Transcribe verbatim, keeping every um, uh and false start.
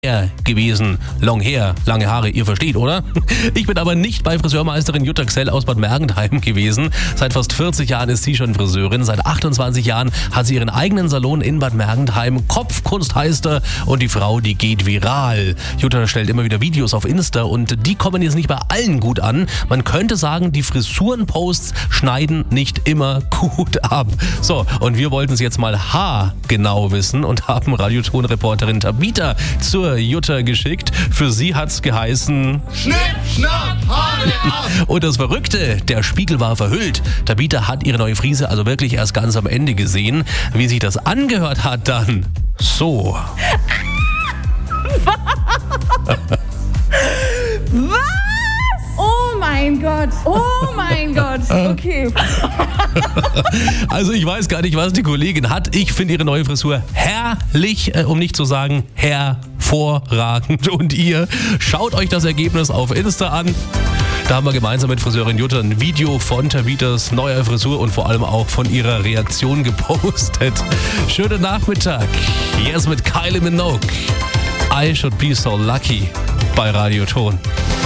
gewesen. Long hair, lange Haare, ihr versteht, oder? Ich bin aber nicht bei Friseurmeisterin Jutta Gsell aus Bad Mergentheim gewesen. Seit fast vierzig Jahren ist sie schon Friseurin. Seit achtundzwanzig Jahren hat sie ihren eigenen Salon in Bad Mergentheim. Kopfkunst heißt er und die Frau, die geht viral. Jutta stellt immer wieder Videos auf Insta und die kommen jetzt nicht bei allen gut an. Man könnte sagen, die Frisurenposts schneiden nicht immer gut ab. So, und wir wollten es jetzt mal haargenau wissen und haben Radioton-Reporterin Tabita zur Jutta geschickt. Für sie hat's geheißen Schnipp, schnapp, Haare ab! Und das Verrückte, der Spiegel war verhüllt. Tabita hat ihre neue Frise also wirklich erst ganz am Ende gesehen. Wie sich das angehört hat dann so. Was? Was? Oh mein Gott, oh mein Gott, okay. Also ich weiß gar nicht, was die Kollegin hat. Ich finde ihre neue Frisur herrlich, äh, um nicht zu sagen hervorragend. Und ihr, schaut euch das Ergebnis auf Insta an. Da haben wir gemeinsam mit Friseurin Jutta ein Video von Tabitas neuer Frisur und vor allem auch von ihrer Reaktion gepostet. Schönen Nachmittag. Jetzt mit Kylie Minogue. I should be so lucky bei Radioton.